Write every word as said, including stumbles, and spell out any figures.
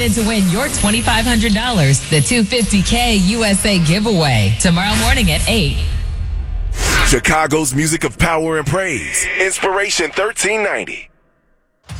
in to win your twenty-five hundred dollars, the two hundred fifty K U S A giveaway, tomorrow morning at eight. Chicago's music of power and praise. Inspiration thirteen ninety.